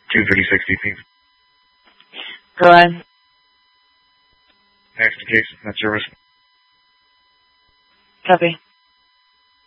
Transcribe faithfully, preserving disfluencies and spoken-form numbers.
two thirty-six D P. Go ahead. Next case, net service. Copy.